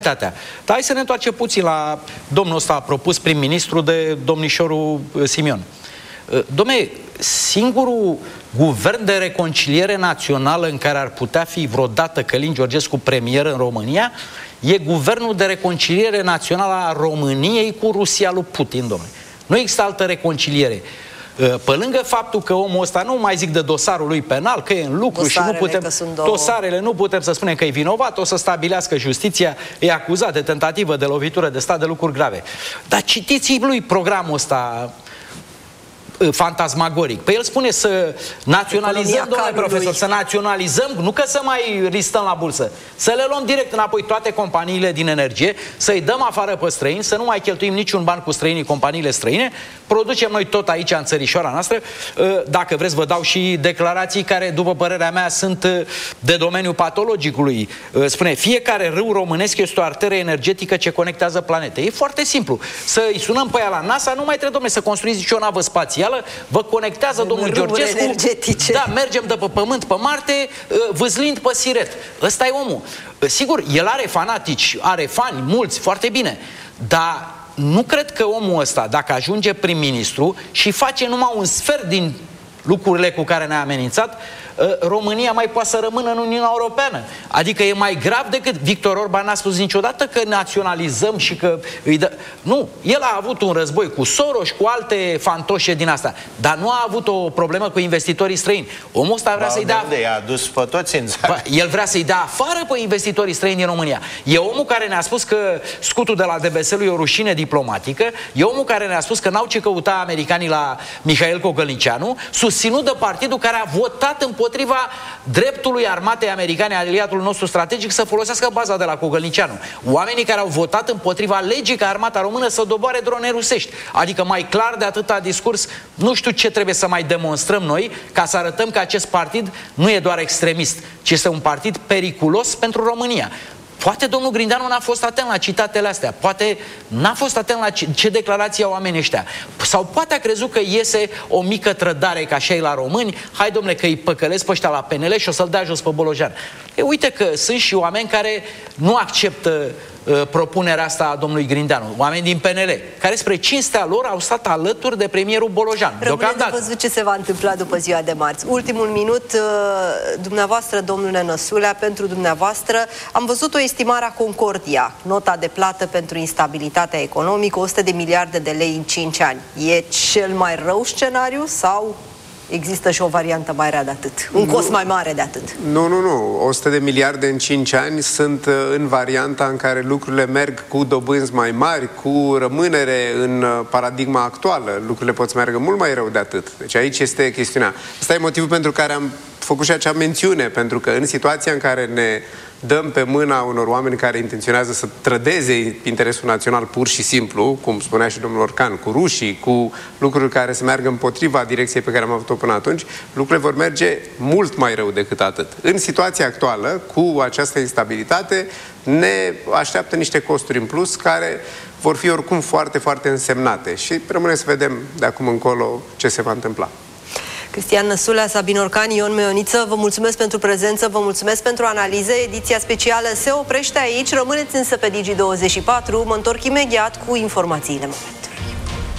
Dar hai să ne întoarcem puțin la domnul ăsta propus prim-ministru de domnișorul Simion. Dom'le, singurul guvern de reconciliere națională în care ar putea fi vreodată Călin Georgescu premier în România e guvernul de reconciliere națională a României cu Rusia lui Putin, domnule. Nu există altă reconciliere. Pe lângă faptul că omul ăsta, nu mai zic de dosarul lui penal, că e în lucru și nu putem, dosarele nu putem să spunem că e vinovat, o să stabilească justiția, e acuzat de tentativă de lovitură de stat, de lucruri grave. Dar citiți lui programul ăsta fantasmagoric. Păi el spune să naționalizăm, domnule profesor, să naționalizăm, nu că să mai listăm la bursă, să le luăm direct înapoi toate companiile din energie, să-i dăm afară pe străini, să nu mai cheltuim niciun ban cu străinii, companiile străine, producem noi tot aici în țărișoara noastră. Dacă vreți vă dau și declarații care, după părerea mea, sunt de domeniul patologicului. Spune, fiecare râu românesc este o arteră energetică ce conectează planete. E foarte simplu. Să-i sunăm pe aia la NASA, nu mai trebuie, domnule, să construiți nicio navă spațială, vă conectează domnul Georgescu. Energetice. Da, mergem de pe Pământ pe Marte, vâslind pe siret. Ăsta e omul. Sigur, el are fanatici, are fani, mulți, foarte bine. Dar nu cred că omul ăsta, dacă ajunge prim-ministru și face numai un sfert din lucrurile cu care ne-a amenințat, România mai poate să rămână în Uniunea Europeană. Adică e mai grav decât Victor Orban n-a spus niciodată că naționalizăm și că îi dă... Nu, el a avut un război cu Soros, cu alte fantoșe din asta, dar nu a avut o problemă cu investitorii străini. Omul ăsta vrea să-i dea... I-a adus pe toți în țară. El vrea să-i dea afară pe investitorii străini din România. E omul care ne-a spus că scutul de la DBS-ului e o rușine diplomatică, e omul care ne-a spus că n-au ce căuta americanii la Mihail Cogălnicianu, susținut de partidul care a votat împotriva dreptului armatei americane, aliatul nostru strategic, să folosească baza de la Cogălnicianu. Oamenii care au votat împotriva legii ca armata română să doboare drone rusești. Adică mai clar de atâta discurs, nu știu ce trebuie să mai demonstrăm noi ca să arătăm că acest partid nu e doar extremist, ci este un partid periculos pentru România. Poate domnul Grindeanu n-a fost atent la citatele astea, poate n-a fost atent la ce declarații au oamenii ăștia, sau poate a crezut că iese o mică trădare ca așa e la români, hai domnule că îi păcălesc pe ăștia la PNL și o să-l dea jos pe Bolojan. E, uite că sunt și oameni care nu acceptă propunerea asta a domnului Grindeanu, oameni din PNL, care spre cinstea lor au stat alături de premierul Bolojan. Rămâne de văzut ce se va întâmpla după ziua de marți. Ultimul minut, dumneavoastră, domnule Năsulea, pentru dumneavoastră, am văzut o estimare a Concordia, nota de plată pentru instabilitatea economică, 100 de miliarde de lei în 5 ani. E cel mai rău scenariu sau există și o variantă mai rea de atât? Un cost mai mare de atât? Nu. 100 de miliarde în 5 ani sunt în varianta în care lucrurile merg cu dobânzi mai mari, cu rămânere în paradigma actuală. Lucrurile pot să meargă mult mai rău de atât. Deci aici este chestiunea. Asta e motivul pentru care am făcut și acea mențiune, pentru că în situația în care ne dăm pe mâna unor oameni care intenționează să trădeze interesul național pur și simplu, cum spunea și domnul Orcan, cu rușii, cu lucruri care să meargă împotriva direcției pe care am avut-o până atunci, lucrurile vor merge mult mai rău decât atât. În situația actuală, cu această instabilitate, ne așteaptă niște costuri în plus care vor fi oricum foarte, foarte însemnate și rămâne să vedem de acum încolo ce se va întâmpla. Cristian Năsulea, Sabin Orcan, Ion Meioniță, vă mulțumesc pentru prezență, vă mulțumesc pentru analize. Ediția specială se oprește aici. Rămâneți însă pe Digi24. Mă întorc imediat cu informațiile mele.